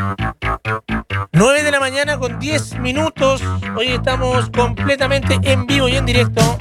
9 de la mañana con 10 minutos. Hoy estamos completamente en vivo y en directo.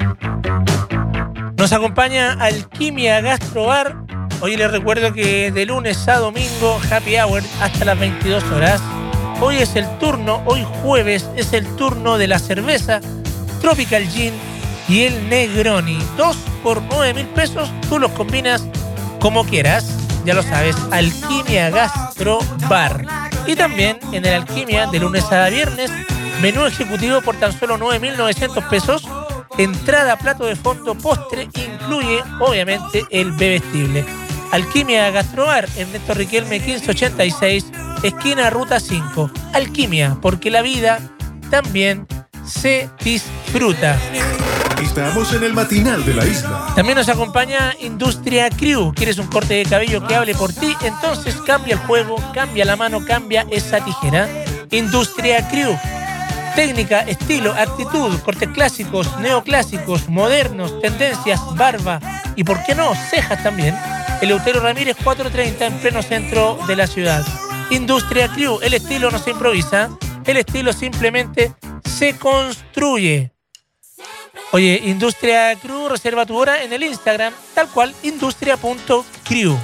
Nos acompaña Alquimia Gastrobar. Hoy les recuerdo que de lunes a domingo, happy hour hasta las 22 horas. Hoy es el turno, hoy jueves, es el turno de la cerveza Tropical Gin y el Negroni. 2 por 9.000 pesos. Tú los combinas como quieras. Ya lo sabes, Alquimia Gastrobar. Y también en el Alquimia, de lunes a viernes, menú ejecutivo por tan solo 9.900 pesos. Entrada, plato de fondo, postre, incluye obviamente el bebestible. Alquimia Gastrobar, Ernesto Riquelme 1586, esquina Ruta 5. Alquimia, porque la vida también se disfruta. Estamos en el matinal de la isla. También nos acompaña Industria Crew. ¿Quieres un corte de cabello que hable por ti? Entonces cambia el juego, cambia la mano, cambia esa tijera. Industria Crew. Técnica, estilo, actitud, cortes clásicos, neoclásicos, modernos, tendencias, barba y, ¿por qué no?, cejas también. Eleuterio Ramírez 430 en pleno centro de la ciudad. Industria Crew. El estilo no se improvisa, el estilo simplemente se construye. Oye, Industria Crew, reserva tu hora en el Instagram, tal cual, industria.crew.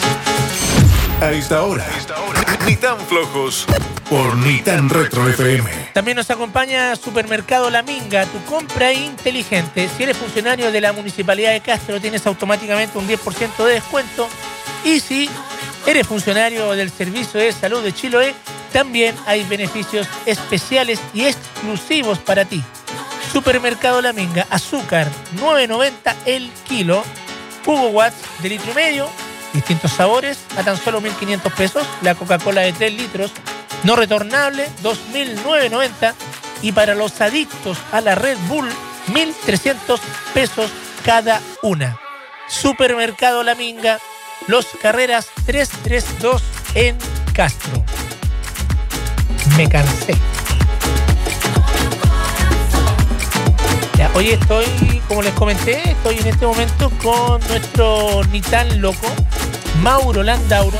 A esta hora, ni tan flojos por ni tan retro FM. También nos acompaña Supermercado La Minga, tu compra inteligente. Si eres funcionario de la Municipalidad de Castro, tienes automáticamente un 10% de descuento. Y si eres funcionario del Servicio de Salud de Chiloé, también hay beneficios especiales y exclusivos para ti. Supermercado La Minga, azúcar 9.90 el kilo, Hugo Watts de litro y medio, distintos sabores a tan solo 1.500 pesos, la Coca-Cola de 3 litros, no retornable 2.990 y para los adictos a la Red Bull 1.300 pesos cada una. Supermercado La Minga, Los Carreras 332 en Castro. Me cansé. Hoy estoy, como les comenté, estoy en este momento con nuestro ni tan loco, Mauro Landauro,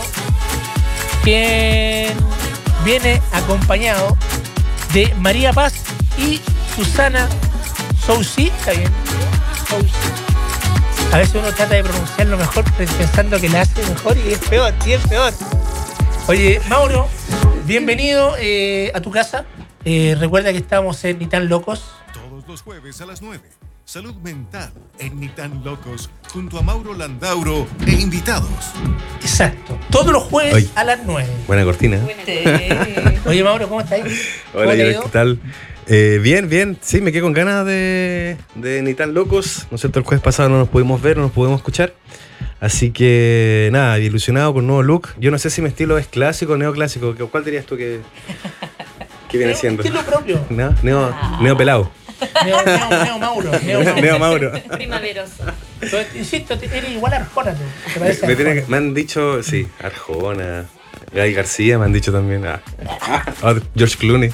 quien viene acompañado de María Paz y Susana Soucy. ¿Está bien? Soucy. A veces uno trata de pronunciarlo mejor pensando que la hace mejor y es peor, y es peor. Oye, Mauro, bienvenido a tu casa. Recuerda que estamos en Ni tan locos. Los jueves a las 9. Salud mental en Ni tan locos junto a Mauro Landauro e invitados. Exacto. Todos los jueves a las 9. Buena cortina. Oye, Mauro, ¿cómo estás? Hola, ¿qué tal? Bien. Sí, me quedé con ganas de Ni tan locos. ¿No es cierto? El jueves pasado no nos pudimos ver, no nos pudimos escuchar. Así que nada, ilusionado con un nuevo look. Yo no sé si mi estilo es clásico o neoclásico. ¿Cuál dirías tú que viene siendo? Estilo propio. Neo pelado. Neo Mauro. Neo Mauro. Primaveroso. Insisto, eres igual a Arjona, ¿te parece? Me han dicho, sí, Arjona, Gaby García me han dicho también. George Clooney.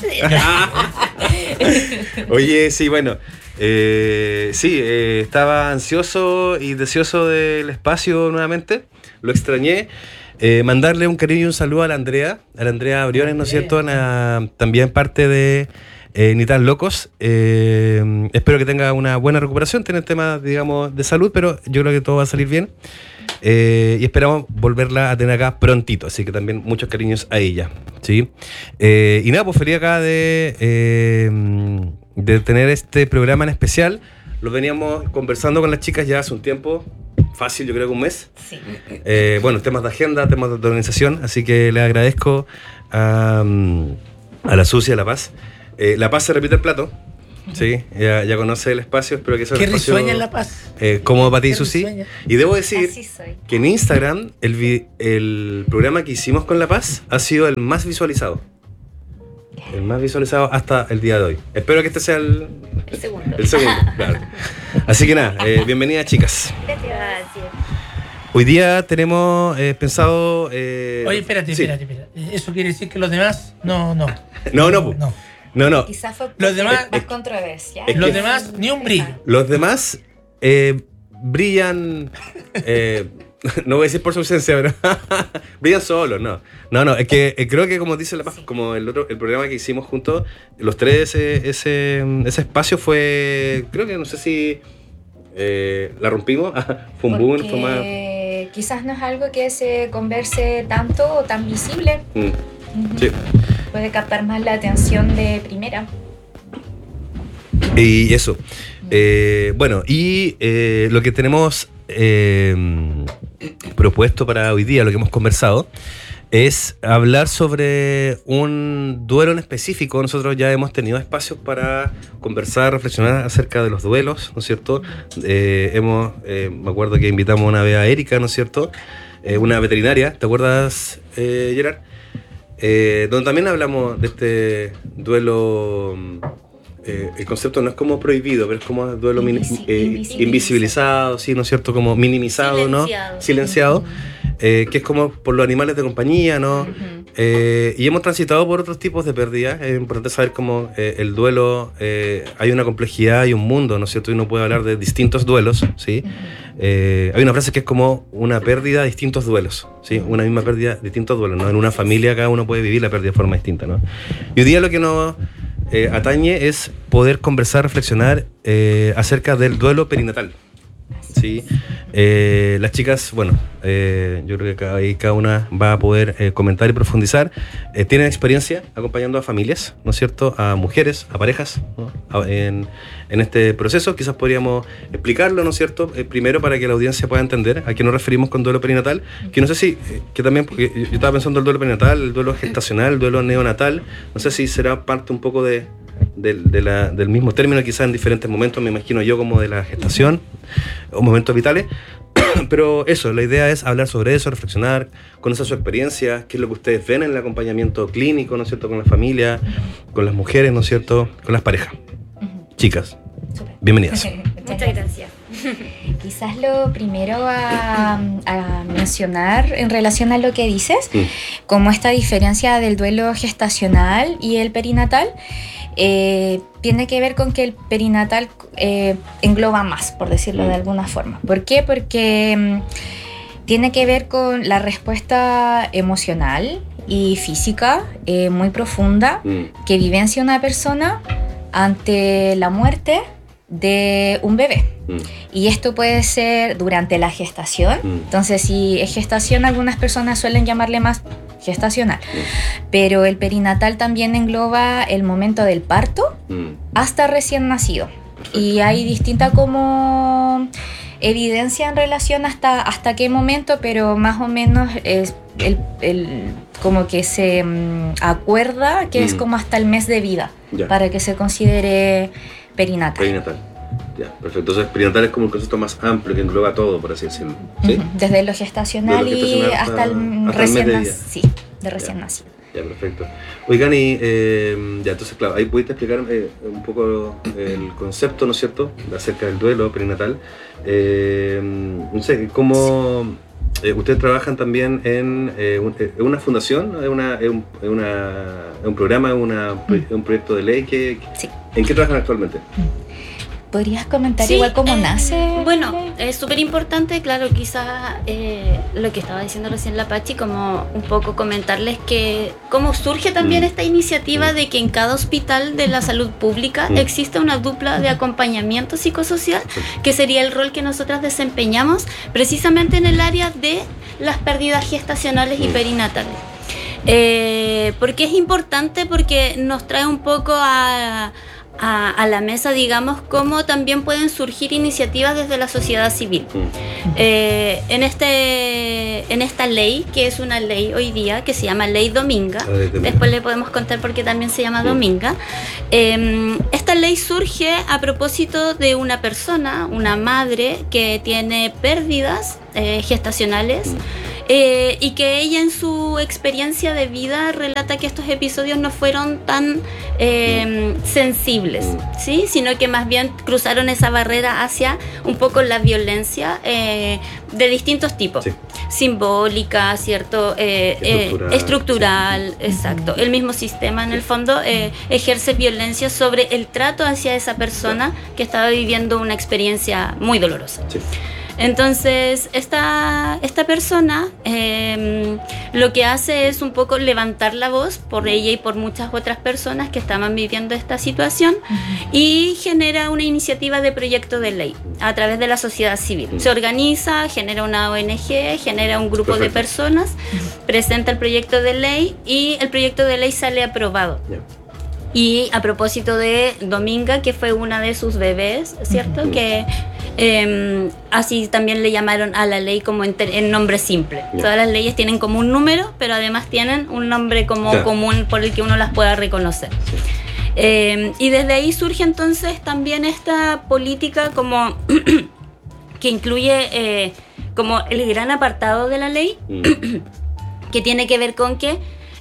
Oye, sí, bueno. Estaba ansioso y deseoso del espacio nuevamente. Lo extrañé. Mandarle un cariño y un saludo a la Andrea Briones, ¿no es cierto? También parte de Ni tan locos. Espero que tenga una buena recuperación. Tiene temas, digamos, de salud, pero yo creo que todo va a salir bien. Y esperamos volverla a tener acá prontito. Así que también muchos cariños a ella, ¿sí? Y nada, pues feliz acá de tener este programa en especial. Lo veníamos conversando con las chicas ya hace un tiempo. Fácil, yo creo que un mes. Sí. Bueno, temas de agenda, temas de organización. Así que le agradezco a la Susi, a La Paz. La Paz se repite el plato. Sí, ya conoce el espacio. Espero que sea un ¿Qué espacio risueña en La Paz? cómodo para ti, Susi. Y debo decir soy. que en Instagram el programa que hicimos con La Paz ha sido el más visualizado. El más visualizado hasta el día de hoy. Espero que este sea el segundo. El segundo, claro. Así que nada, bienvenidas, chicas. Gracias. Hoy día tenemos pensado... Oye, espérate. ¿Eso quiere decir que los demás? No. No. Quizás fue los demás, más controversia. Los demás, ni un brillo. Los demás brillan... no voy a decir por su ausencia, pero brillan solos, no. No, es que creo que como dice La Paz, como el programa que hicimos juntos, los tres, ese espacio fue, creo que no sé si la rompimos, fue un boom, fue más... Quizás no es algo que se converse tanto o tan visible. Sí. Puede captar más la atención de primera. Y eso. Bueno, y lo que tenemos propuesto para hoy día, lo que hemos conversado, es hablar sobre un duelo en específico. Nosotros ya hemos tenido espacios para conversar, reflexionar acerca de los duelos, ¿no es cierto? Me acuerdo que invitamos una vez a Erika, ¿no es cierto? Una veterinaria, ¿te acuerdas, Gerard? Donde también hablamos de este duelo. El concepto no es como prohibido, pero es como duelo invisibilizado, sí, ¿no es cierto? Como minimizado, silenciado. ¿No? Silenciado. Que es como por los animales de compañía, ¿no? Y hemos transitado por otros tipos de pérdidas. Es importante saber cómo el duelo, hay una complejidad y un mundo, ¿no es cierto? Y uno puede hablar de distintos duelos, ¿sí? Hay una frase que es como una pérdida, distintos duelos, ¿sí? Una misma pérdida, distintos duelos, ¿no? En una familia cada uno puede vivir la pérdida de forma distinta, ¿no? Y hoy día lo que nos atañe es poder conversar, reflexionar acerca del duelo perinatal. Sí, las chicas, bueno, yo creo que ahí cada una va a poder comentar y profundizar. Tienen experiencia acompañando a familias, ¿no es cierto? A mujeres, a parejas, ¿no? En este proceso. Quizás podríamos explicarlo, ¿no es cierto? Primero para que la audiencia pueda entender a qué nos referimos con duelo perinatal. Que no sé si, que también, porque yo estaba pensando el duelo perinatal, el duelo gestacional, el duelo neonatal. No sé si será parte un poco del mismo término, quizás en diferentes momentos, me imagino yo, como de la gestación o momentos vitales. Pero eso, la idea es hablar sobre eso, reflexionar, conocer su experiencia, qué es lo que ustedes ven en el acompañamiento clínico, ¿no es cierto?, con la familia, con las mujeres, ¿no es cierto?, con las parejas. Chicas, bienvenidas. Muchas gracias. Quizás lo primero a mencionar en relación a lo que dices, como esta diferencia del duelo gestacional y el perinatal, tiene que ver con que el perinatal engloba más, por decirlo de alguna forma. ¿Por qué? Porque tiene que ver con la respuesta emocional y física muy profunda que vivencia una persona ante la muerte de un bebé. Y esto puede ser durante la gestación. Entonces, si es gestación, algunas personas suelen llamarle más gestacional, pero el perinatal también engloba el momento del parto hasta recién nacido. Y hay distinta como evidencia en relación hasta qué momento, pero más o menos es como que se acuerda que es como hasta el mes de vida para que se considere perinatal. Ya, perfecto. Entonces, perinatal es como un concepto más amplio que engloba todo, por así decirlo. ¿Sí? Desde lo gestacional y hasta el recién nacido. Sí, de recién nacido. Ya, perfecto. Oigan, y ya, entonces, claro, ahí pudiste explicar un poco el concepto, ¿no es cierto?, acerca del duelo perinatal. No sé, ¿cómo ustedes trabajan también en una fundación? ¿Es un programa, un proyecto de ley? Sí. ¿En qué trabajan actualmente? ¿Podrías comentar igual cómo nace? Bueno, es súper importante, claro, quizás lo que estaba diciendo recién la Pachi, como un poco comentarles que cómo surge también esta iniciativa de que en cada hospital de la salud pública existe una dupla de acompañamiento psicosocial, que sería el rol que nosotras desempeñamos precisamente en el área de las pérdidas gestacionales y perinatales. Porque es importante, porque nos trae un poco a la mesa, digamos, cómo también pueden surgir iniciativas desde la sociedad civil. En esta ley, que es una ley hoy día, que se llama Ley Dominga, después le podemos contar por qué también se llama Dominga. Esta ley surge a propósito de una persona, una madre, que tiene pérdidas gestacionales, y que ella en su experiencia de vida relata que estos episodios no fueron tan sensibles, ¿sí? Sino que más bien cruzaron esa barrera hacia un poco la violencia de distintos tipos, simbólica, ¿cierto? Estructural, exacto. El mismo sistema en el fondo ejerce violencia sobre el trato hacia esa persona que estaba viviendo una experiencia muy dolorosa. Entonces, esta persona lo que hace es un poco levantar la voz por ella y por muchas otras personas que estaban viviendo esta situación y genera una iniciativa de proyecto de ley a través de la sociedad civil. Se organiza, genera una ONG, genera un grupo de personas, presenta el proyecto de ley y el proyecto de ley sale aprobado. Y a propósito de Dominga, que fue una de sus bebés, ¿cierto? Que así también le llamaron a la ley como en nombre simple. Todas las leyes tienen como un número, pero además tienen un nombre como común por el que uno las pueda reconocer. Y desde ahí surge entonces también esta política como que incluye como el gran apartado de la ley que tiene que ver con que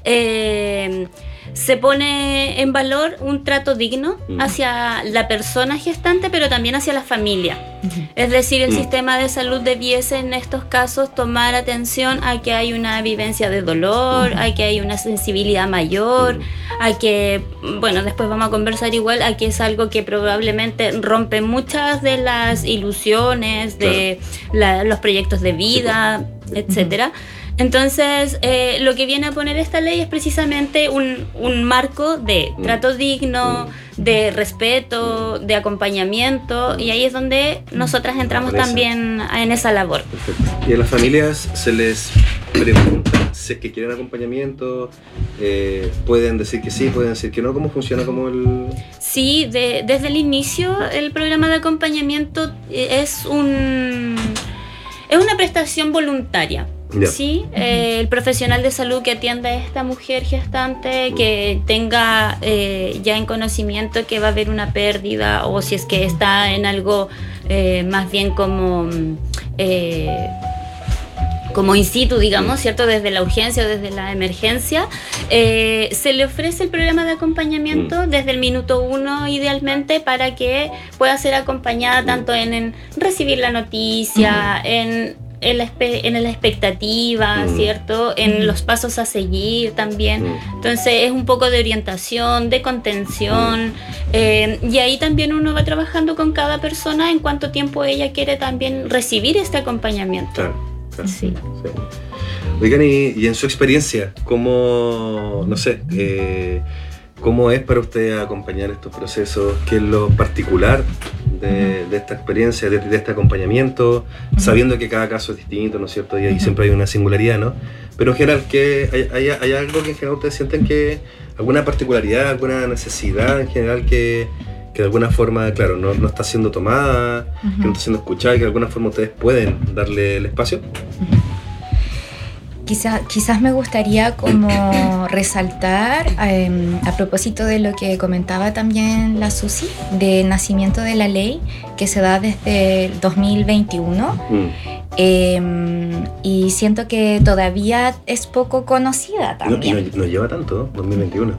se pone en valor un trato digno hacia la persona gestante, pero también hacia la familia. Es decir, el sistema de salud debiese en estos casos tomar atención a que hay una vivencia de dolor, a que hay una sensibilidad mayor, a que, bueno, después vamos a conversar igual, a que es algo que probablemente rompe muchas de las ilusiones de los proyectos de vida, etcétera. Entonces, lo que viene a poner esta ley es precisamente un marco de trato digno, de respeto, de acompañamiento, y ahí es donde nosotras entramos también en esa labor. Perfecto. ¿Y a las familias se les pregunta si es que quieren acompañamiento? ¿Pueden decir que sí, pueden decir que no? ¿Cómo funciona como el...? Sí, desde el inicio el programa de acompañamiento es una prestación voluntaria. Sí, el profesional de salud que atienda a esta mujer gestante, que tenga ya en conocimiento que va a haber una pérdida, o si es que está en algo más bien como in situ, digamos, ¿cierto? Desde la urgencia o desde la emergencia, se le ofrece el programa de acompañamiento desde el minuto 1, idealmente, para que pueda ser acompañada tanto en recibir la noticia, en la expectativa, ¿cierto? En los pasos a seguir también. Entonces es un poco de orientación, de contención, y ahí también uno va trabajando con cada persona en cuánto tiempo ella quiere también recibir este acompañamiento. Claro. Sí. Oigan, y en su experiencia, ¿cómo, no sé, cómo es para usted acompañar estos procesos? ¿Qué es lo particular de esta experiencia, de este acompañamiento, sabiendo que cada caso es distinto, ¿no es cierto? Y ahí siempre hay una singularidad, ¿no? Pero en general, ¿hay algo que en general ustedes sienten que, alguna particularidad, alguna necesidad en general que de alguna forma, claro, no está siendo tomada, que no está siendo escuchada, que de alguna forma ustedes pueden darle el espacio? Quizás me gustaría como resaltar, a propósito de lo que comentaba también la Susi, del nacimiento de la ley, que se da desde el 2021, y siento que todavía es poco conocida también. No lleva tanto, 2021.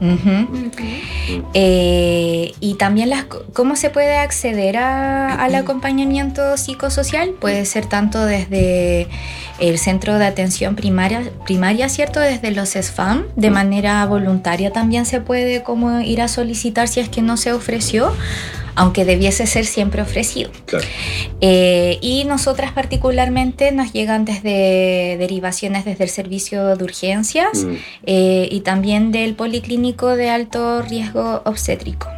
Y también cómo se puede acceder al acompañamiento psicosocial. Puede ser tanto desde el centro de atención primaria, ¿cierto? Desde los SFAM, de manera voluntaria también se puede como ir a solicitar si es que no se ofreció, aunque debiese ser siempre ofrecido. Claro. Y nosotras particularmente nos llegan desde derivaciones desde el servicio de urgencias y también del policlínico de alto riesgo obstétrico.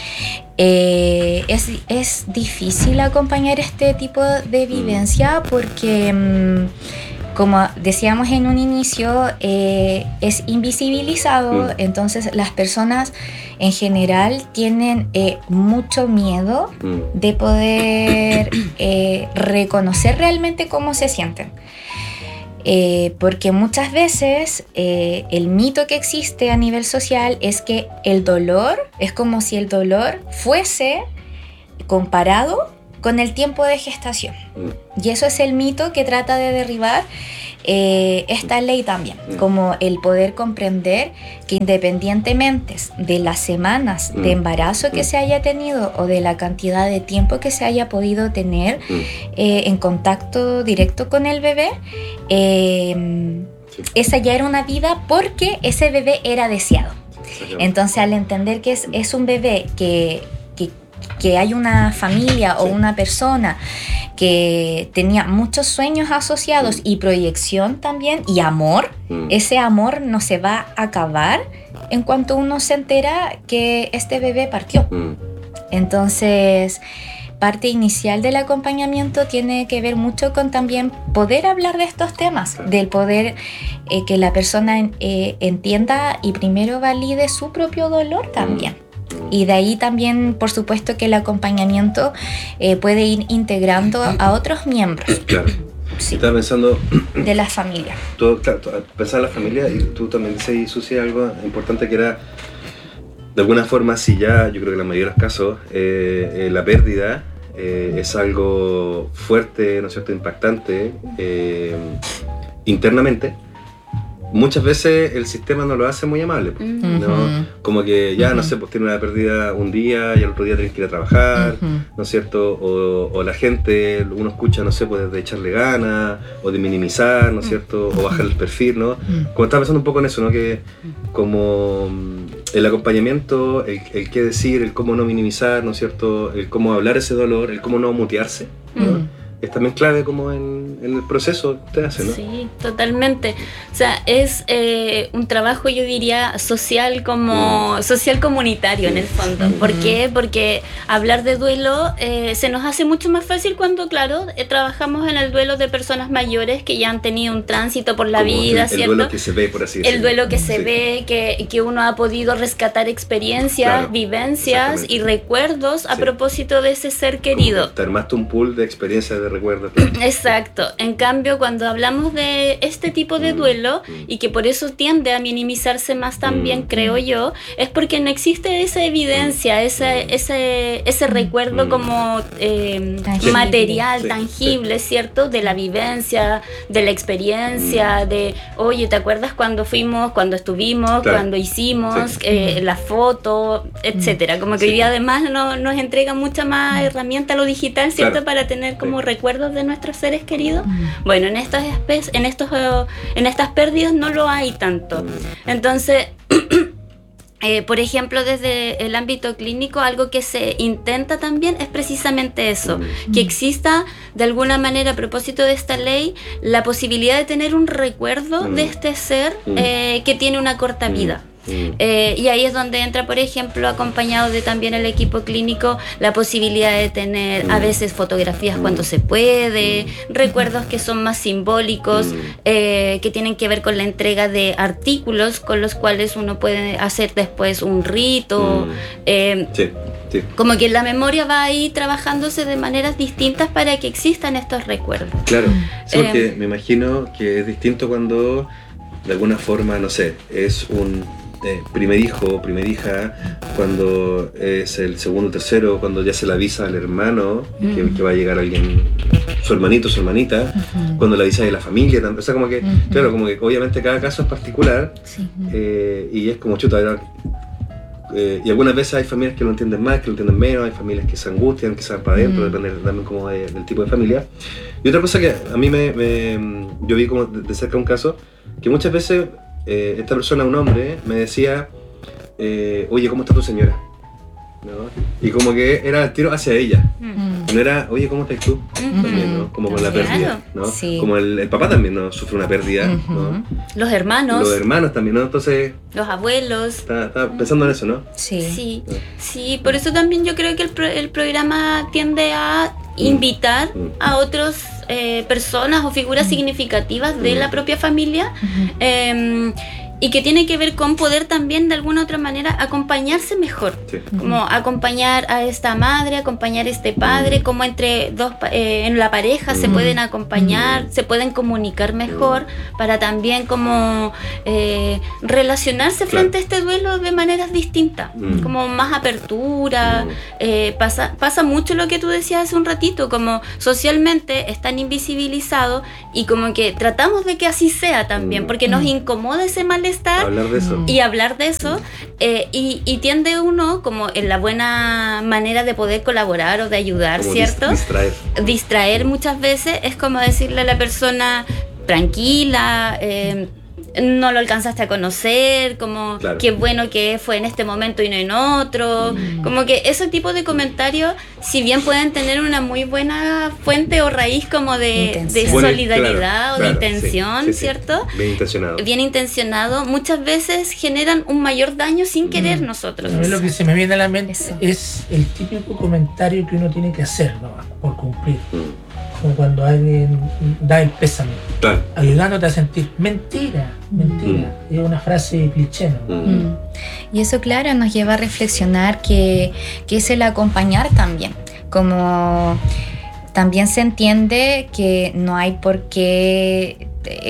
Es difícil acompañar este tipo de vivencia porque, como decíamos en un inicio, es invisibilizado. Entonces las personas en general tienen mucho miedo de poder reconocer realmente cómo se sienten. Porque muchas veces el mito que existe a nivel social es que el dolor es como si el dolor fuese comparado con el tiempo de gestación. Y eso es el mito que trata de derribar esta ley también, como el poder comprender que independientemente de las semanas de embarazo que se haya tenido o de la cantidad de tiempo que se haya podido tener en contacto directo con el bebé, esa ya era una vida porque ese bebé era deseado. Entonces, al entender que es un bebé que que hay una familia o una persona que tenía muchos sueños asociados y proyección también y amor, ese amor no se va a acabar en cuanto uno se entera que este bebé partió. Entonces, parte inicial del acompañamiento tiene que ver mucho con también poder hablar de estos temas, del poder que la persona entienda y primero valide su propio dolor también. Y de ahí también, por supuesto, que el acompañamiento puede ir integrando a otros miembros. Claro. Sí. Estaba pensando... De la familia. Pensar en la familia, y tú también dices, Susi, algo importante que era, de alguna forma, si ya, yo creo que en la mayoría de los casos, la pérdida es algo fuerte, ¿no es cierto?, impactante, internamente. Muchas veces el sistema no lo hace muy amable, ¿no? Como que ya, no sé, pues tiene una pérdida un día y el otro día tienes que ir a trabajar, ¿no es cierto? O la gente, uno escucha, no sé, pues de echarle ganas, o de minimizar, ¿no es cierto? O bajar el perfil, ¿no? Como estaba pensando un poco en eso, ¿no? Que como el acompañamiento, el qué decir, el cómo no minimizar, ¿no es cierto? El cómo hablar ese dolor, el cómo no mutearse, ¿no? Es también clave como en el proceso que usted hace, ¿no? Sí, totalmente. O sea, es un trabajo, yo diría, social comunitario en el fondo. ¿Por qué? Porque hablar de duelo se nos hace mucho más fácil cuando, claro, trabajamos en el duelo de personas mayores que ya han tenido un tránsito por la como vida, el ¿cierto? El duelo que se ve, por así decirlo. El duelo que se ve, que uno ha podido rescatar experiencias, Claro, vivencias y recuerdos a propósito de ese ser querido. Te armaste un pool de experiencias de recuerdos. Exacto. En cambio, cuando hablamos de este tipo de duelo, y que por eso tiende a minimizarse más también, creo yo, es porque no existe esa evidencia, ese recuerdo como material, tangible, ¿cierto? De la vivencia, de la experiencia, de, oye, ¿te acuerdas cuando fuimos, cuando estuvimos, cuando hicimos, la foto, etcétera? Como que hoy día además nos entrega mucha más herramienta a lo digital, ¿cierto? Para tener como recuerdos de nuestros seres queridos. Bueno, en estas pérdidas no lo hay tanto. Entonces, por ejemplo, desde el ámbito clínico, algo que se intenta también es precisamente eso, que exista de alguna manera, a propósito de esta ley, la posibilidad de tener un recuerdo de este ser que tiene una corta vida. Y ahí es donde entra, por ejemplo, acompañado de también el equipo clínico, la posibilidad de tener a veces fotografías cuando se puede, recuerdos que son más simbólicos, que tienen que ver con la entrega de artículos con los cuales uno puede hacer después un rito. Como que la memoria va ahí trabajándose de maneras distintas para que existan estos recuerdos. Claro, sí, porque me imagino que es distinto cuando de alguna forma, no sé, es un primer hijo o primer hija, cuando es el segundo o tercero, cuando ya se le avisa al hermano que va a llegar alguien, su hermanito, su hermanita, cuando le avisa de la familia, o sea, como que, claro, como que obviamente cada caso es particular, y es como chuta, y algunas veces hay familias que lo entienden más, que lo entienden menos, hay familias que se angustian, que se van para adentro, depende también como del tipo de familia. Y otra cosa que a mí yo vi como de cerca un caso, que muchas veces esta persona, un hombre, me decía, oye, ¿cómo está tu señora? ¿No? Y como que era el tiro hacia ella. No era, oye, ¿cómo estás tú? También, ¿no? Como con la pérdida, ¿no? Sí. Como el papá también, ¿no? Sufre una pérdida, ¿no? Los hermanos. Los hermanos también, ¿no? Entonces... Los abuelos. Estaba pensando en eso, ¿no? Sí, por eso también yo creo que el programa tiende a invitar a otras personas o figuras significativas de la propia familia, y que tiene que ver con poder también de alguna otra manera acompañarse mejor, como acompañar a esta madre, acompañar a este padre, como entre dos en la pareja se pueden acompañar, se pueden comunicar mejor para también como relacionarse frente a este duelo de maneras distintas, como más apertura. Pasa mucho lo que tú decías hace un ratito, como socialmente es tan invisibilizado y como que tratamos de que así sea también, porque nos incomoda ese malestar. Hablar de eso. Y hablar de eso, y tiende uno como en la buena manera de poder colaborar o de ayudar, como ¿cierto? Distraer muchas veces es como decirle a la persona tranquila, no lo alcanzaste a conocer, como Claro. qué bueno que fue en este momento y no en otro, como que ese tipo de comentarios, si bien pueden tener una muy buena fuente o raíz como de Intención. Bueno, solidaridad o de claro, intención, sí, sí, sí. ¿cierto? Bien intencionado. Bien intencionado, muchas veces generan un mayor daño sin querer nosotros. A mí lo que se me viene a la mente Eso. es el típico comentario que uno tiene que hacer, ¿no? Por cumplir. Mm. Como cuando alguien da el pésame, Claro. ayudándote a sentir. Mentira. Es una frase cliché, ¿no? Mm. Y eso, claro, nos lleva a reflexionar que es el acompañar también. Como también se entiende que no hay por qué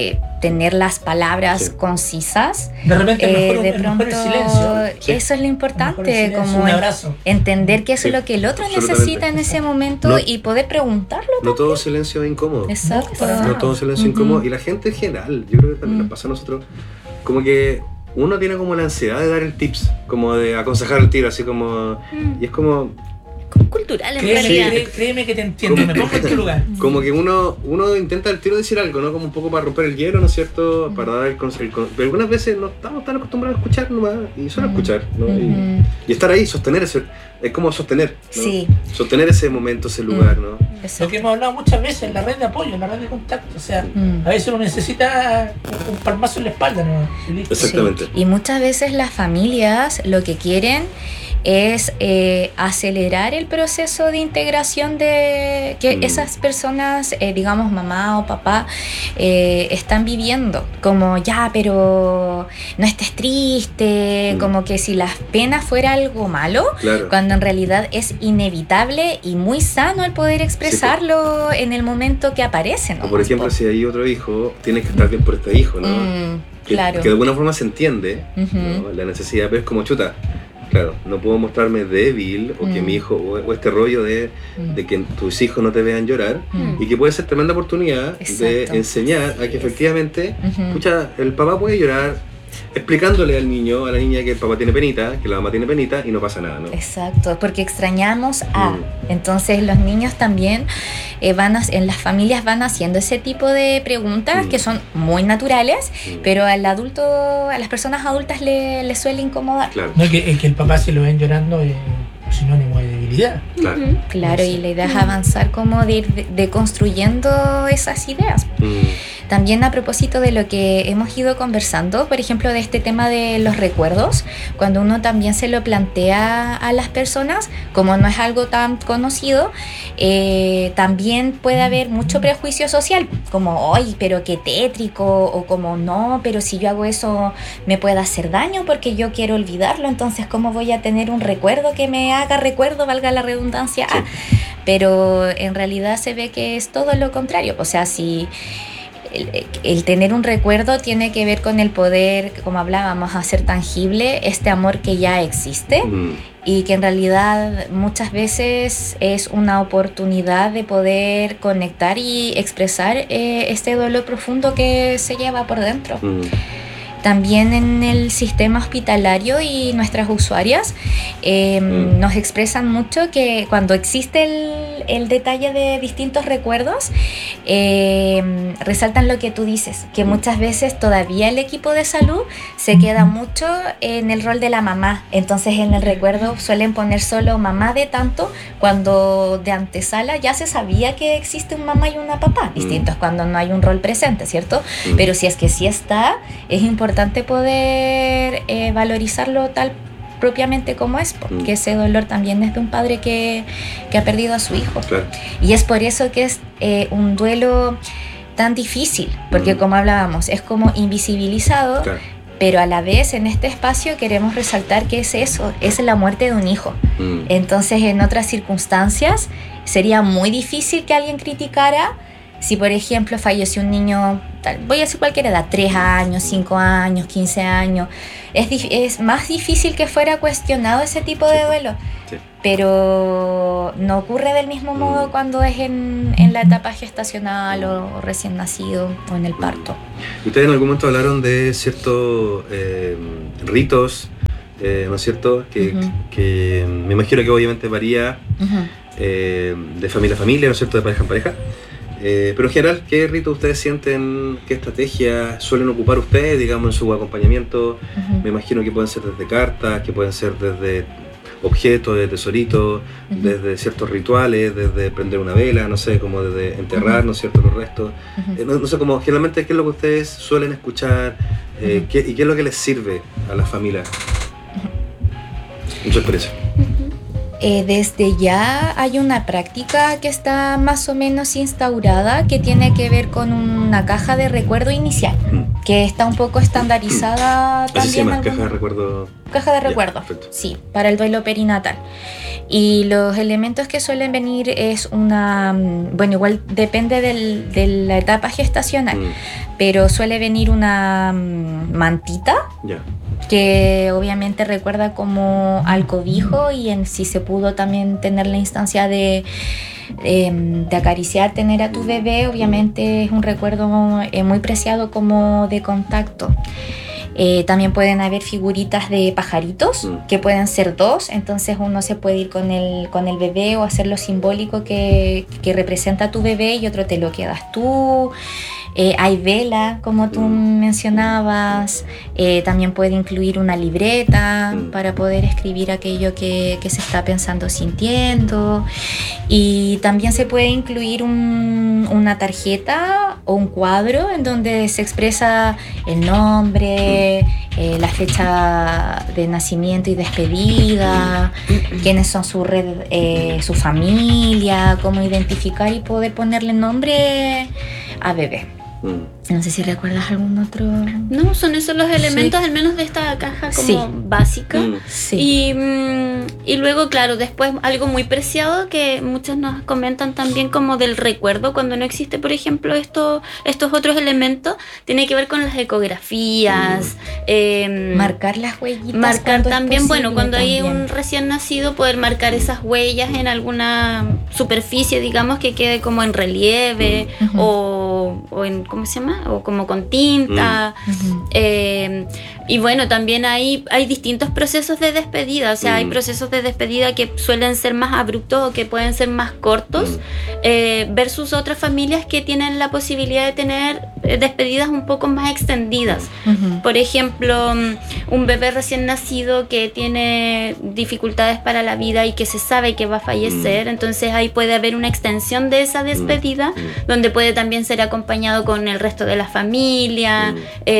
tener las palabras Sí. concisas. De repente mejor, De mejor pronto, el silencio. Sí. eso es lo Mejor el importante, silencio, como un abrazo. entender qué es Sí, lo que el otro absolutamente. necesita en ese momento No- y poder preguntarlo. No todo silencio es incómodo. Exacto. para nada. No todo silencio Ujú. incómodo. Y la gente en general, yo creo que también Mm. nos pasa a nosotros, como que uno tiene como la ansiedad de dar el tips, como de aconsejar el tiro, así como... Y es como Cultural en Créeme, realidad. créeme que te entiendo, me pongo en tu lugar. Como que uno intenta al tiro decir algo, ¿no? Como un poco para romper el hielo, ¿no es cierto? Para dar el consejo. Pero algunas veces no estamos tan acostumbrados a escuchar nomás, y solo escuchar, ¿no? Y estar ahí, sostener ese... Es como sostener, ¿no? Sí. Sostener ese momento, ese lugar, ¿no? Eso. Lo que hemos hablado muchas veces en la red de apoyo, en la red de contacto. O sea, Mm. a veces uno necesita un palmazo en la espalda, ¿no? Y listo. Exactamente. Sí. Y muchas veces las familias lo que quieren es acelerar el proceso de integración de que esas personas, digamos mamá o papá, están viviendo. Como ya, pero no estés triste, como que si las penas fuera algo malo, Claro. cuando en realidad es inevitable y muy sano el poder expresarlo en el momento que aparece, ¿no? O por ejemplo, si hay otro hijo, tienes que estar bien por este hijo, ¿no? Claro. Que de alguna forma se entiende, Ujú. ¿no? La necesidad, pero es como chuta. Claro, no puedo mostrarme débil o que mi hijo, o este rollo de que tus hijos no te vean llorar, y que puede ser tremenda oportunidad de Exacto. enseñar a que efectivamente, Ujú. pucha, el papá puede llorar explicándole al niño, a la niña que el papá tiene penita, que la mamá tiene penita y no pasa nada, ¿no? Exacto, porque extrañamos a. Mm. Entonces los niños también en las familias van haciendo ese tipo de preguntas que son muy naturales, pero al adulto, a las personas adultas le suele incomodar. Claro, No, que el papá si lo ven llorando es sinónimo de debilidad. claro. Claro, y la idea es avanzar como de ir deconstruyendo esas ideas. También a propósito de lo que hemos ido conversando, por ejemplo, de este tema de los recuerdos, cuando uno también se lo plantea a las personas, como no es algo tan conocido, también puede haber mucho prejuicio social, como, ¡ay, pero qué tétrico! O como, no, pero si yo hago eso me puede hacer daño porque yo quiero olvidarlo, entonces ¿cómo voy a tener un recuerdo que me haga recuerdo, valga la redundancia? Sí. Pero en realidad se ve que es todo lo contrario, o sea, si... El tener un recuerdo tiene que ver con el poder, como hablábamos, hacer tangible este amor que ya existe y que en realidad muchas veces es una oportunidad de poder conectar y expresar este dolor profundo que se lleva por dentro. También en el sistema hospitalario y nuestras usuarias nos expresan mucho que cuando existe el detalle de distintos recuerdos, resaltan lo que tú dices, que muchas veces todavía el equipo de salud se queda mucho en el rol de la mamá. Entonces en el recuerdo suelen poner solo mamá de tanto, cuando de antesala ya se sabía que existe un mamá y una papá, distintos cuando no hay un rol presente, ¿cierto? Pero si es que sí está, es importante poder valorizarlo tal propiamente como es, porque ese dolor también es de un padre que ha perdido a su hijo. Claro. Y es por eso que es un duelo tan difícil, porque como hablábamos, es como invisibilizado, Claro. pero a la vez en este espacio queremos resaltar que es eso, es la muerte de un hijo. Entonces en otras circunstancias sería muy difícil que alguien criticara si por ejemplo falleció un niño, voy a decir cualquier edad, 3 años, 5 años, 15 años, es más difícil que fuera cuestionado ese tipo de duelo. Sí. Pero no ocurre del mismo modo cuando es en la etapa gestacional o recién nacido o en el parto. Ustedes en algún momento hablaron de ciertos ritos, ¿no es cierto? Que me imagino que obviamente varía de familia a familia, ¿no es cierto? De pareja en pareja. Pero en general, ¿qué rito ustedes sienten, qué estrategia suelen ocupar ustedes, digamos, en su acompañamiento? Me imagino que pueden ser desde cartas, que pueden ser desde objetos, de tesoritos, desde ciertos rituales, desde prender una vela, no sé, como desde enterrar, ¿no es cierto?, los restos. No sé, como generalmente, ¿qué es lo que ustedes suelen escuchar y qué es lo que les sirve a las familias? En su experiencia. Desde ya hay una práctica que está más o menos instaurada que tiene que ver con una caja de recuerdo inicial, que está un poco estandarizada Así también. se llama, caja de recuerdo. Caja de recuerdo, sí, para el duelo perinatal. Y los elementos que suelen venir es una, bueno, igual depende de la etapa gestacional, pero suele venir una mantita. Que obviamente recuerda como al cobijo y en si se pudo también tener la instancia de acariciar, tener a tu bebé, obviamente es un recuerdo muy preciado como de contacto. También pueden haber figuritas de pajaritos, que pueden ser 2, entonces uno se puede ir con el bebé o hacer lo simbólico que representa a tu bebé y otro te lo quedas tú. Hay vela, como tú mencionabas, también puede incluir una libreta para poder escribir aquello que se está pensando, sintiendo, y también se puede incluir una tarjeta o un cuadro en donde se expresa el nombre, la fecha de nacimiento y despedida, quiénes son su red, su familia, cómo identificar y poder ponerle nombre a bebé. No sé si recuerdas algún otro. No, son esos los elementos, al menos de esta caja como básica. Y luego, claro, después algo muy preciado que muchos nos comentan también como del recuerdo, cuando no existe, por ejemplo, estos otros elementos, tiene que ver con las ecografías. Marcar las huellitas. Marcar también, bueno, cuando hay un recién nacido, poder marcar esas huellas en alguna superficie, digamos, que quede como en relieve o en, ¿cómo se llama? O como con tinta. Y bueno, también hay distintos procesos de despedida, o sea, hay procesos de despedida que suelen ser más abruptos o que pueden ser más cortos, versus otras familias que tienen la posibilidad de tener despedidas un poco más extendidas. Por ejemplo, un bebé recién nacido que tiene dificultades para la vida y que se sabe que va a fallecer, entonces ahí puede haber una extensión de esa despedida, donde puede también ser acompañado con el resto de la familia.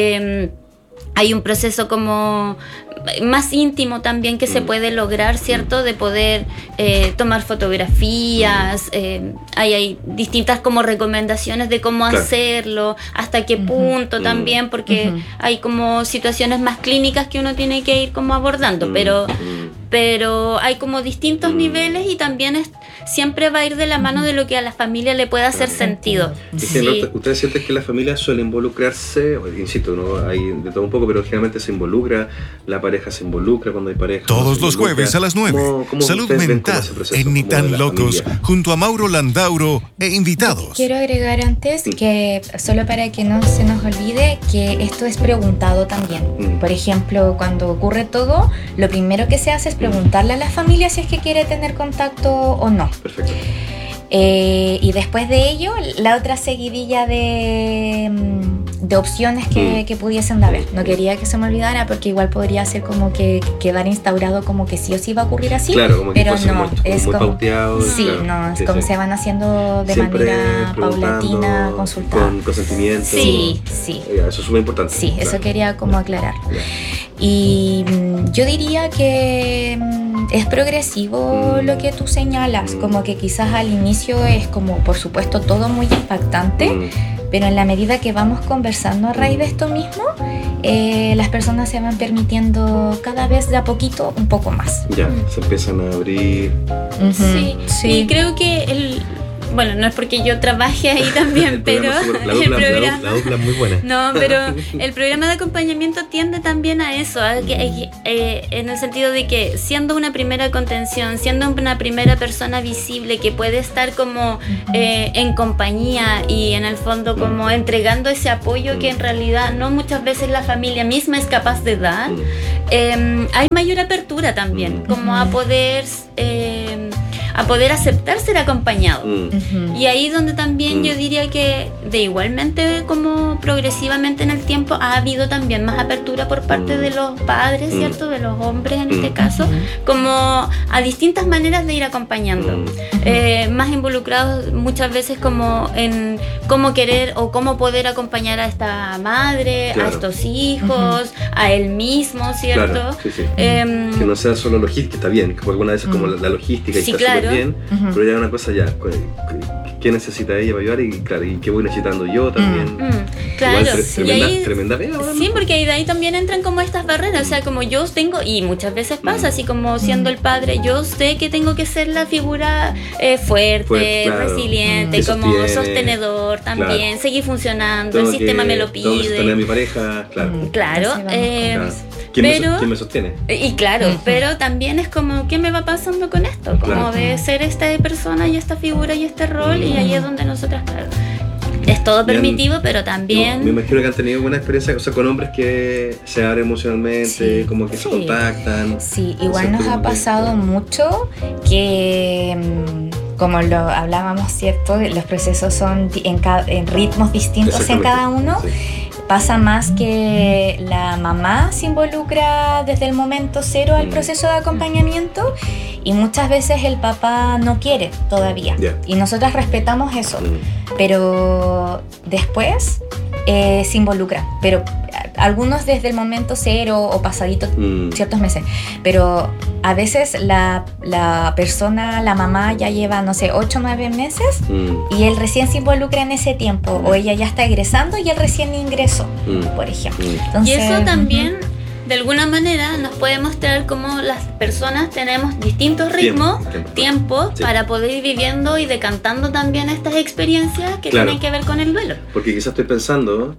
Hay un proceso como más íntimo también que se puede lograr, ¿cierto? De poder tomar fotografías, hay distintas como recomendaciones de cómo hacerlo, hasta qué punto también, porque hay como situaciones más clínicas que uno tiene que ir como abordando, pero hay como distintos niveles y también siempre va a ir de la mano de lo que a la familia le pueda hacer sentido. ¿Ustedes sienten que la familia suele involucrarse? Insisto, ¿no? Hay de todo un poco, pero generalmente se involucra, la pareja se involucra cuando hay pareja. Todos los jueves a las 9. Salud mental en Ni tan locos, junto a Mauro Landauro e invitados. Quiero agregar antes que, solo para que no se nos olvide, que esto es preguntado también. Por ejemplo, cuando ocurre todo, lo primero que se hace es preguntarle a la familia si es que quiere tener contacto o no. Perfecto. Y después de ello, la otra seguidilla de opciones que pudiesen haber. No quería que se me olvidara porque igual podría ser como que quedar instaurado como que sí o sí va a ocurrir así. Claro, como que pero no, es muy como pauteado. Sí, claro, no, es como se van haciendo de siempre manera paulatina, consultada. Con consentimiento. Sí. Eso es súper importante. Sí, claro. Eso quería como aclarar. Y yo diría que es progresivo lo que tú señalas, como que quizás al inicio es como, por supuesto, todo muy impactante, pero en la medida que vamos conversando a raíz de esto mismo, las personas se van permitiendo cada vez de a poquito un poco más. Ya, se empiezan a abrir. Sí, y creo que bueno, no es porque yo trabaje ahí también, pero la dupla es muy buena. No, pero el programa de acompañamiento tiende también a eso, en el sentido de que siendo una primera contención, siendo una primera persona visible que puede estar como en compañía y en el fondo como entregando ese apoyo que en realidad no muchas veces la familia misma es capaz de dar, hay mayor apertura también, como a poder a poder aceptar ser acompañado. Ujú. Y ahí donde también yo diría que de igualmente como progresivamente en el tiempo ha habido también más apertura por parte de los padres, ¿cierto? De los hombres en este caso, como a distintas maneras de ir acompañando. Más involucrados muchas veces como en cómo querer o cómo poder acompañar a esta madre, Claro. a estos hijos, a él mismo, ¿cierto? Claro, sí, sí. Em, Que no sea solo logística, está bien, que algunas veces como la logística y Sí, está súper claro. bien, pero ya una cosa ya, ¿qué necesita ella para ayudar? Y claro, ¿y qué voy necesitando yo también? claro, Igual y tremenda ahí pega ahora, sí, ¿no? porque ahí de ahí también entran como estas barreras, o sea, como yo tengo, y muchas veces pasa, así como siendo el padre, yo sé que tengo que ser la figura fuerte, claro. resiliente, Que como sostiene, sostenedor también, claro. seguir funcionando, Tengo el sistema me lo tengo que sostener a mi pide. pareja, claro. Claro, Así vamos. Claro. pero- ¿Quién me sostiene? y claro, pero también es como, ¿qué me va pasando con esto? Como Claro. de ser esta persona y esta figura y este rol, y ahí es donde nosotras, claro, es todo Bien. permitido, pero Me también... imagino que han tenido buena experiencia, o sea, con hombres que se abren emocionalmente, Sí. como que se Sí. contactan. Sí, igual ¿Cierto? nos ha Como que- pasado mucho que, como lo hablábamos, ¿cierto? Los procesos son en ritmos distintos en Exactamente. cada uno. Sí. Pasa más que la mamá se involucra desde el momento cero al proceso de acompañamiento y muchas veces el papá no quiere todavía. Ya. Y nosotras respetamos eso, pero después se involucra. Pero algunos desde el momento cero o pasadito ciertos meses. Pero a veces la persona, la mamá ya lleva, no sé, 8 o 9 meses y él recién se involucra en ese tiempo. O ella ya está egresando y él recién ingresó, por ejemplo. Y Entonces, eso también, de alguna manera, nos puede mostrar cómo las personas tenemos distintos ritmos, tiempos, Sí. para poder ir viviendo y decantando también estas experiencias que Claro. tienen que ver con el duelo. Porque quizás estoy pensando,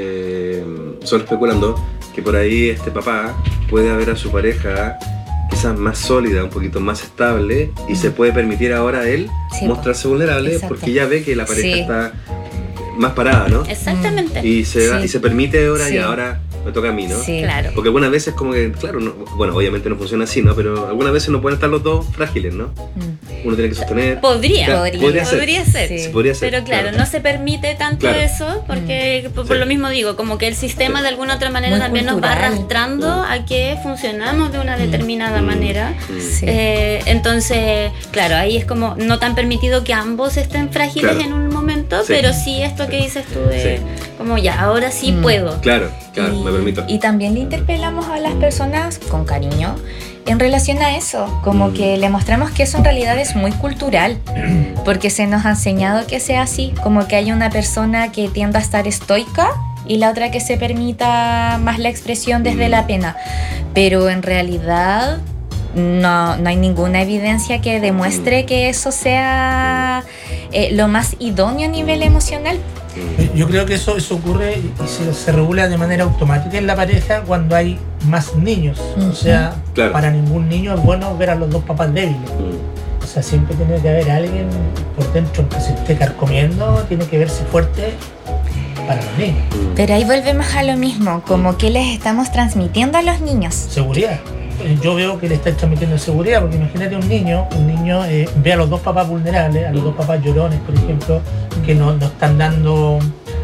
solo especulando, que por ahí este papá puede ver a su pareja quizás más sólida, un poquito más estable, y se puede permitir ahora a él Sí, mostrarse vulnerable exacto. porque ya ve que la pareja Sí. está más parada, ¿no? Exactamente. Y se, Sí. y se permite ahora, Sí. y ahora me toca a mí, ¿no? sí. Claro. Porque algunas veces como que, claro, bueno, obviamente no funciona así, ¿no? Pero algunas veces no pueden estar los dos frágiles, ¿no? Uno tiene que sostener. Podría, Claro, podría ser. Sí. Sí, podría ser. Pero claro, no se permite tanto Claro. eso porque por Sí. lo mismo digo, como que el sistema Sí. de alguna otra manera Muy también nos va cultural. arrastrando a que funcionamos de una determinada manera. Sí. Entonces, claro, ahí es como no tan permitido que ambos estén frágiles Claro. en un momento, Sí. pero sí esto que dices tú de Sí. como ya, ahora sí Mm. puedo. Claro, me permito. Y también le interpelamos a las personas con cariño en relación a eso, como que le mostramos que eso en realidad es muy cultural, porque se nos ha enseñado que sea así, como que hay una persona que tienda a estar estoica y la otra que se permita más la expresión desde la pena, pero en realidad no hay ninguna evidencia que demuestre que eso sea lo más idóneo a nivel emocional. Yo creo que eso ocurre y se regula de manera automática en la pareja cuando hay más niños. O sea, Claro. para ningún niño es bueno ver a los dos papás débiles. O sea, siempre tiene que haber alguien por dentro que se esté carcomiendo, tiene que verse fuerte para los niños. Pero ahí volvemos a lo mismo, como que les estamos transmitiendo a los niños. Seguridad. Yo veo que le está transmitiendo seguridad, porque imagínate un niño ve a los dos papás vulnerables, a los dos papás llorones, por ejemplo, que no están dando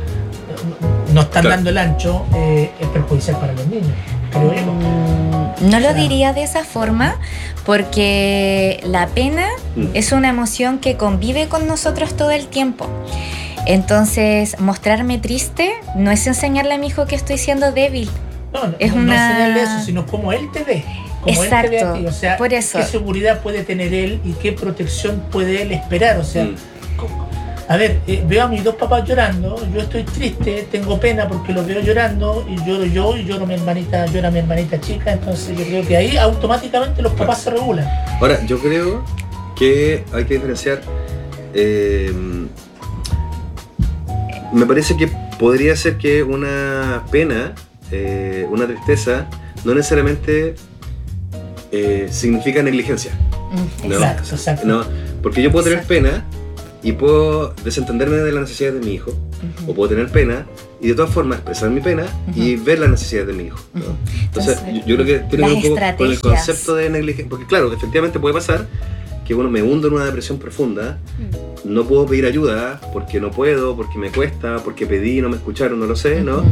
Claro. dando el ancho, es perjudicial para los niños, creo yo. No lo O sea, diría de esa forma, porque la pena es una emoción que convive con nosotros todo el tiempo. Entonces, mostrarme triste no es enseñarle a mi hijo que estoy siendo débil. No es no una- enseñarle eso, sino cómo él te ve. Como él te ve a Exacto, ti. O sea, por eso. qué seguridad puede tener él y qué protección puede él esperar. O sea, a ver, veo a mis dos papás llorando, yo estoy triste, tengo pena porque los veo llorando, y lloro yo y llora mi hermanita chica, entonces yo creo que ahí automáticamente los papás se regulan. Ahora, yo creo que hay que diferenciar. Me parece que podría ser que una pena, una tristeza, no necesariamente significa negligencia. ¿no? Exacto. ¿No? Porque yo puedo tener Exacto. pena y puedo desentenderme de las necesidades de mi hijo, o puedo tener pena y de todas formas expresar mi pena y ver las necesidades de mi hijo, ¿no? Entonces, yo creo que tiene que ver un poco con el estrategias. concepto de negligencia, porque claro, efectivamente puede pasar que uno me hundo en una depresión profunda, no puedo pedir ayuda porque no puedo, porque me cuesta, porque pedí y no me escucharon, no lo sé, ¿no?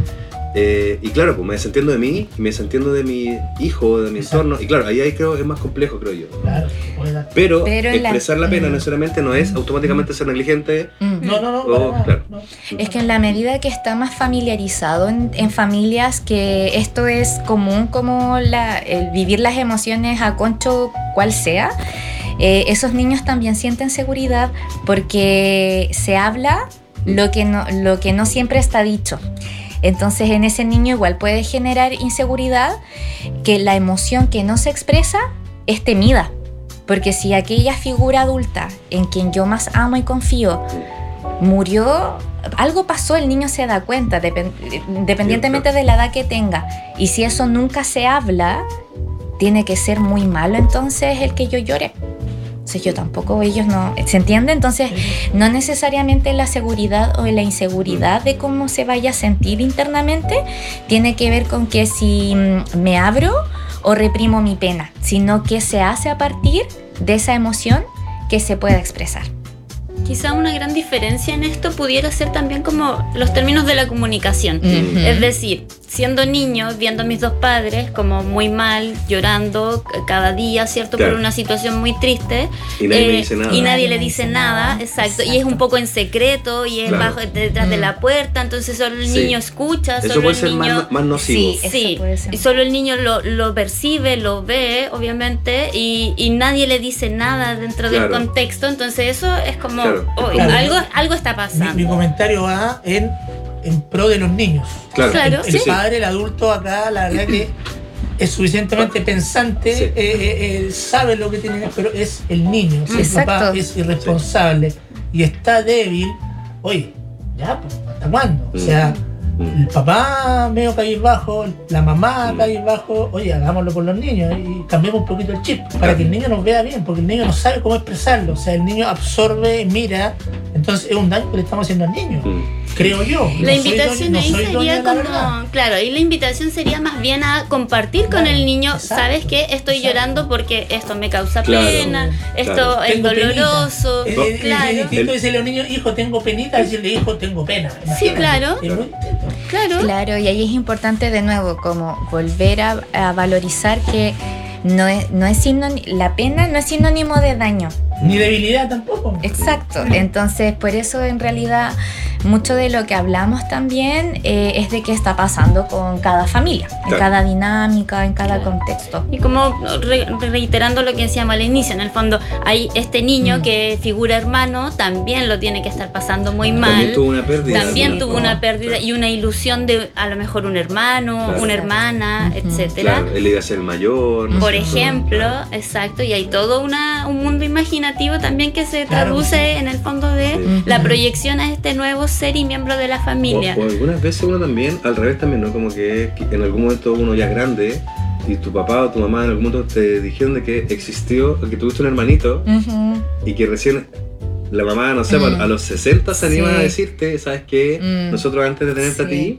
Y claro, pues me desentiendo de mí, y me desentiendo de mi hijo, de mi entorno, y claro, ahí creo es más complejo, creo yo. Claro, pero expresar la pena necesariamente no es automáticamente ser negligente. Claro. Es que en la medida que está más familiarizado en familias que esto es común, como el vivir las emociones a concho cual sea, esos niños también sienten seguridad porque se habla lo que no siempre está dicho. Entonces en ese niño igual puede generar inseguridad, que la emoción que no se expresa es temida, porque si aquella figura adulta en quien yo más amo y confío murió, algo pasó, el niño se da cuenta, independientemente de la edad que tenga, y si eso nunca se habla, tiene que ser muy malo entonces el que yo llore. Entonces yo tampoco, ellos no, ¿se entiende? Entonces no necesariamente la seguridad o la inseguridad de cómo se vaya a sentir internamente tiene que ver con que si me abro o reprimo mi pena, sino que se hace a partir de esa emoción que se pueda expresar. Quizá una gran diferencia en esto pudiera ser también como los términos de la comunicación. Es decir, siendo niño, viendo a mis dos padres como muy mal, llorando cada día, ¿cierto? Claro. Por una situación muy triste. Y nadie me dice nada. Y nadie le dice nada, exacto. Y es un poco en secreto y es bajo, detrás de la puerta, entonces solo el niño escucha. Eso solo puede el ser niño, más nocivo. Sí, y solo el niño lo percibe, lo ve, obviamente, y nadie le dice nada dentro del contexto. Entonces eso es como, algo está pasando. Mi comentario va en pro de los niños. Claro, el padre, el adulto acá, la verdad que es suficientemente pensante, él sabe lo que tiene que hacer, pero es el niño. Si el papá es irresponsable y está débil, oye, ya, pues, ¿hasta cuándo? O sea, el papá medio cabizbajo, la mamá cabizbajo, oye, hagámoslo por los niños y cambiemos un poquito el chip para que el niño nos vea bien, porque el niño no sabe cómo expresarlo, o sea, el niño absorbe, mira, entonces es un daño que le estamos haciendo al niño, creo yo. La invitación ahí sería como, claro, y la invitación sería más bien a compartir con el niño, ¿sabes qué? Estoy llorando porque esto me causa pena, esto es doloroso. Es distinto decirle a un niño, hijo, tengo penita, decirle, hijo, tengo pena. Sí, claro. Claro, y ahí es importante de nuevo como volver a valorizar que no es la pena no es sinónimo de daño. Ni debilidad tampoco. Exacto, entonces por eso en realidad mucho de lo que hablamos también es de qué está pasando con cada familia, en cada dinámica, en cada contexto. Y como reiterando lo que decíamos al inicio, en el fondo hay este niño que figura hermano, también lo tiene que estar pasando muy mal. También tuvo una pérdida. También tuvo una pérdida y una ilusión de a lo mejor un hermano, una hermana, etcétera. Claro, él iba a ser mayor. Por ejemplo, exacto, y hay todo un mundo imaginativo también que se traduce en el fondo de la proyección a este nuevo ser y miembro de la familia. O algunas veces uno también, al revés también, ¿no? Como que en algún momento uno ya grande y tu papá o tu mamá en algún momento te dijeron de que existió, que tuviste un hermanito y que recién la mamá, no sé, a los 60 se anima a decirte, ¿sabes qué? Nosotros antes de tenerte a ti,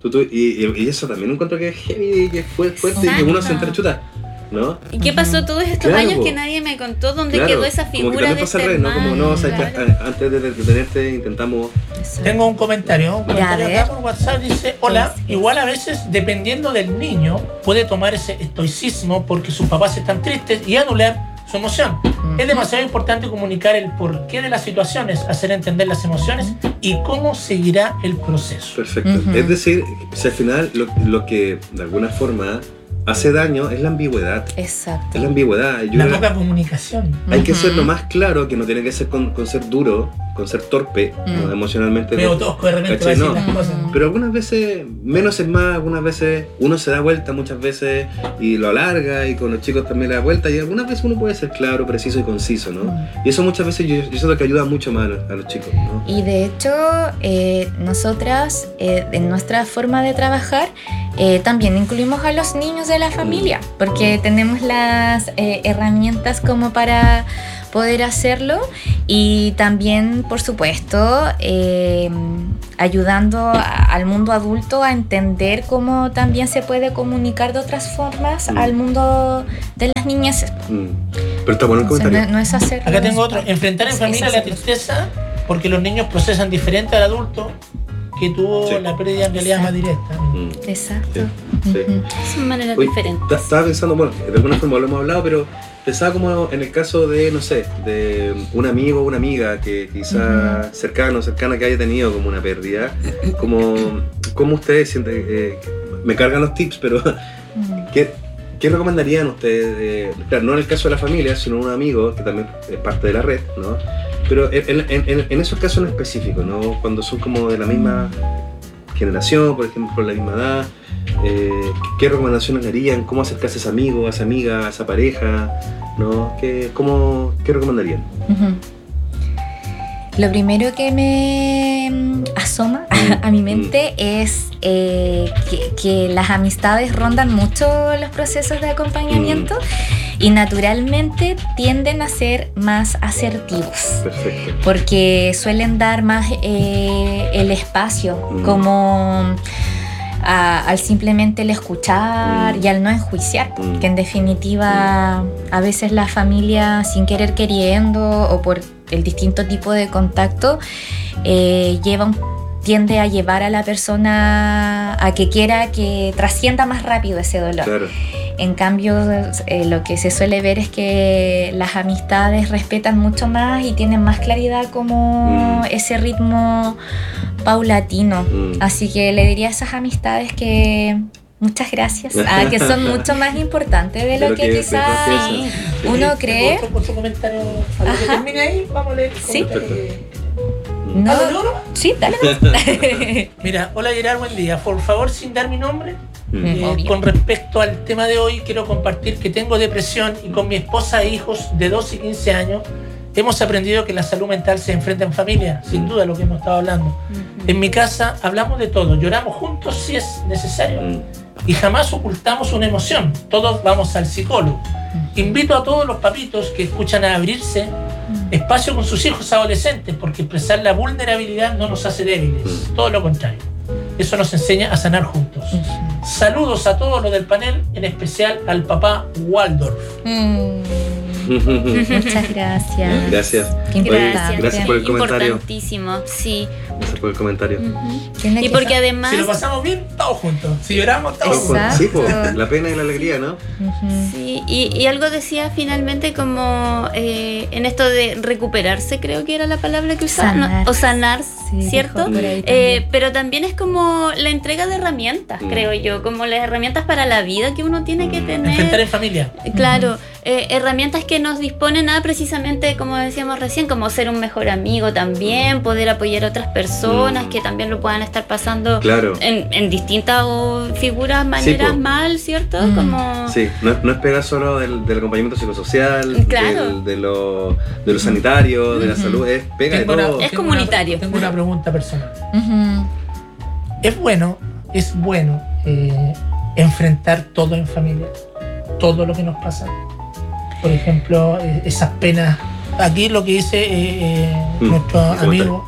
y eso también encuentro que es heavy, que fue fuerte y que uno se entrechuta, ¿no? ¿Y qué pasó todos estos años que nadie me contó dónde quedó esa figura de este hermano? Como no, o sea, antes de tenerte intentamos... Tengo un comentario acá por WhatsApp, dice, hola, igual a veces dependiendo del niño puede tomar ese estoicismo porque sus papás están tristes y anular su emoción. Es demasiado importante comunicar el porqué de las situaciones, hacer entender las emociones y cómo seguirá el proceso. Perfecto. Es decir, si al final lo que de alguna forma hace daño es la ambigüedad. Exacto. Es la ambigüedad. La poca comunicación. Hay que ser lo más claro, que no tiene que ser con ser duro, con ser torpe, ¿no? Emocionalmente. Medio tosco de repente para decir las cosas. Pero algunas veces, menos es más, algunas veces uno se da vuelta muchas veces y lo alarga, y con los chicos también le da vuelta, y algunas veces uno puede ser claro, preciso y conciso, ¿no? Y eso muchas veces yo siento que ayuda mucho más a los chicos, ¿no? Y de hecho, nosotras, en nuestra forma de trabajar, también incluimos a los niños de la familia, porque tenemos las herramientas como para poder hacerlo, y también, por supuesto, ayudando al mundo adulto a entender cómo también se puede comunicar de otras formas al mundo de las niñeces. Pero está bueno el comentario. No es hacer. Acá tengo otro. Enfrentar en familia la tristeza porque los niños procesan diferente al adulto que tuvo la pérdida en realidad más directa. Exacto. Sí. Son maneras Oye, diferentes. Estaba pensando, bueno, de alguna forma lo hemos hablado, pero pensaba como en el caso de, no sé, de un amigo o una amiga que quizá cercana que haya tenido como una pérdida, ¿cómo ustedes sienten? Me cargan los tips, pero ¿qué recomendarían ustedes? Claro, no en el caso de la familia, sino un amigo que también es parte de la red, ¿no? Pero en esos casos en específico, ¿no? Cuando son como de la misma generación, por ejemplo, la misma edad, ¿qué recomendaciones le harían? ¿Cómo acercarse a ese amigo, a esa amiga, a esa pareja? ¿No? ¿Qué recomendarían? Lo primero que me asoma a mi mente es que las amistades rondan mucho los procesos de acompañamiento y naturalmente tienden a ser más asertivos. Perfecto. Porque suelen dar más el espacio, como al simplemente el escuchar y al no enjuiciar, que en definitiva a veces la familia, sin querer queriendo o por el distinto tipo de contacto, tiende a llevar a la persona a que quiera que trascienda más rápido ese dolor. Claro. En cambio, lo que se suele ver es que las amistades respetan mucho más y tienen más claridad como ese ritmo paulatino. Así que le diría a esas amistades que muchas gracias, que son mucho más importantes de lo que quizás uno cree. Otro comentario, algo que termine ahí, vamos a leer el comentario. No. Sí, dale. Mira, hola Gerard, buen día. Por favor, sin dar mi nombre, con respecto al tema de hoy, quiero compartir que tengo depresión y con mi esposa e hijos de 12 y 15 años hemos aprendido que la salud mental se enfrenta en familia, sin duda lo que hemos estado hablando. En mi casa hablamos de todo, lloramos juntos si es necesario y jamás ocultamos una emoción, todos vamos al psicólogo. Invito a todos los papitos que escuchan a abrirse espacio con sus hijos adolescentes, porque expresar la vulnerabilidad no nos hace débiles, todo lo contrario. Eso nos enseña a sanar juntos. Saludos a todos los del panel, en especial al papá Waldorf. Muchas gracias. Gracias. Gracias por el comentario. Importantísimo, sí. Gracias por el comentario. Y porque además... Si lo pasamos bien, todos juntos. Si lloramos, todos juntos. Sí, pues, la pena y la alegría, ¿no? Sí, y algo decía finalmente como en esto de recuperarse, creo que era la palabra que usaba, sanar. ¿no? O sanar, Sí, ¿cierto? Pero también es como la entrega de herramientas, creo yo, como las herramientas para la vida que uno tiene que tener. Enfrentar en familia. Claro, herramientas que nos disponen a precisamente, como decíamos recién, como ser un mejor amigo también, poder apoyar a otras personas que también lo puedan estar pasando en distintas figuras, maneras mal, ¿cierto? Como... Sí, no es pegar solo del acompañamiento psicosocial, Claro. de lo sanitario, de la salud, es pega de todo. Es comunitario. Tengo una pregunta personal. Es bueno enfrentar todo en familia, todo lo que nos pasa. Por ejemplo, esas penas. Aquí lo que dice nuestro amigo,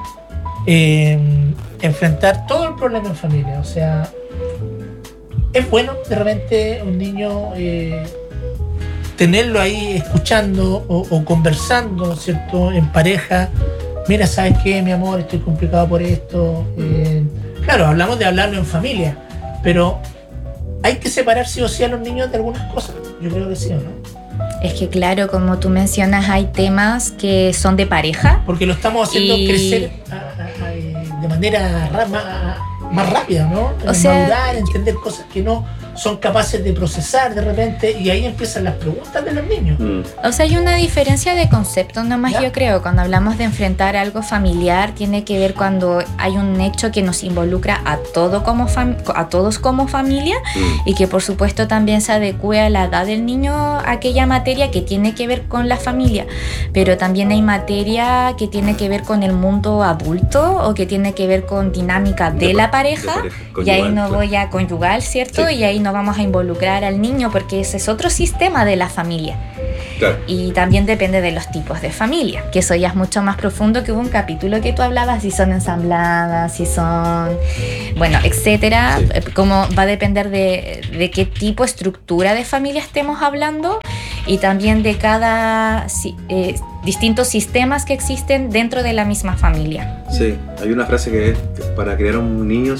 enfrentar todo el problema en familia. O sea, es bueno de repente un niño tenerlo ahí escuchando o conversando, ¿cierto? En pareja. Mira, ¿sabes qué, mi amor? Estoy complicado por esto. Claro, hablamos de hablarlo en familia, pero hay que separar sí o sí a los niños de algunas cosas. Yo creo que sí o no. Es que claro, como tú mencionas, hay temas que son de pareja. Porque lo estamos haciendo crecer de manera más rápida, ¿no? O sea, madurar, entender cosas que no son capaces de procesar de repente, y ahí empiezan las preguntas de los niños. O sea, hay una diferencia de conceptos nomás, yo creo. Cuando hablamos de enfrentar algo familiar, tiene que ver cuando hay un hecho que nos involucra a todos como familia y que por supuesto también se adecue a la edad del niño aquella materia que tiene que ver con la familia. Pero también hay materia que tiene que ver con el mundo adulto o que tiene que ver con dinámica de la pareja, y ahí no voy a conyugar, ¿cierto? Sí. Y ahí no vamos a involucrar al niño porque ese es otro sistema de la familia. Claro. Y también depende de los tipos de familia, que eso ya es mucho más profundo, que hubo un capítulo que tú hablabas, si son ensambladas, si son, bueno, etcétera, como va a depender de qué tipo, estructura de familia estemos hablando y también de cada distintos sistemas que existen dentro de la misma familia. Sí, hay una frase que es: para crear un niño